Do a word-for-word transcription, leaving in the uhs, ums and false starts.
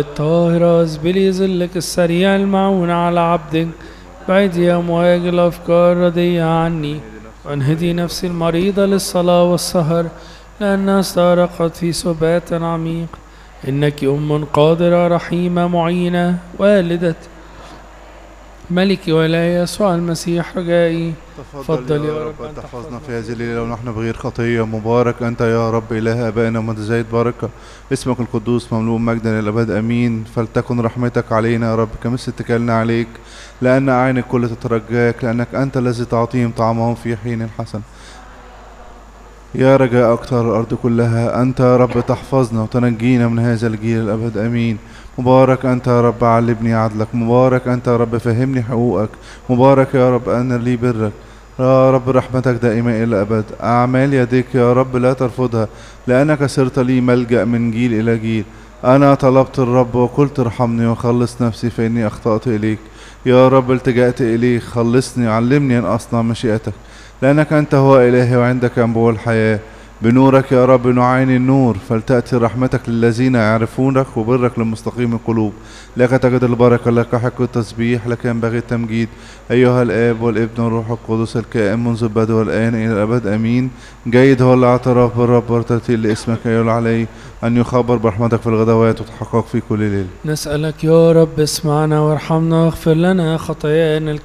الطاهرة أسبلي ظلك السريع المعون على عبدك، بعدي أمواج الأفكار ردية عني، وانهدي نفسي المريضة للصلاة والسهر، لأنها استغرقت في سبات عميق. إنك أم قادرة رحيمة معينة، والدة ملكي ولا يسوع المسيح رجائي. تفضل يا رب أن تحفظنا في هذه الليلة ونحن بغير خطية. مبارك أنت يا رب إله آبائنا ومتزايد بركة، اسمك القدوس مملوء مجدا للأبد أمين. فلتكن رحمتك علينا يا رب كمثل اتكالنا عليك، لأن أعين الكل تترجاك، لأنك أنت الذي تعطيهم طعامهم في حين حسن. يا رجاء أكثر الأرض كلها، أنت يا رب تحفظنا وتنجينا من هذا الجيل الأبد أمين. مبارك أنت يا رب علمني عدلك، مبارك أنت يا رب فهمني حقوقك، مبارك يا رب أنا لي برك. يا رب رحمتك دائمة إلى الأبد. أعمال يديك يا رب لا ترفضها، لأنك صرت لي ملجأ من جيل إلى جيل. أنا طلبت الرب وقلت ارحمني وخلص نفسي، فإني أخطأت إليك. يا رب التجأت إليك، خلصني علمني أن أصنع مشيئتك، لأنك أنت هو إلهي وعندك أنبوع الحياة. بنورك يا رب نعين النور، فلتأتي رحمتك للذين يعرفونك وبرك للمستقيم القلوب. لك تجد البركة، لك حق التسبيح، لك ينبغي التمجيد أيها الآب والابن والروح القدس الكائن منذ البدء والآن إلى الأبد أمين. جيد هو الاعتراف بالرب وترتيل لاسمك أيها العلي، أن يخبر برحمتك في الغدوات وتحقق في كل ليل. نسألك يا رب اسمعنا وارحمنا واغفر لنا خطايانا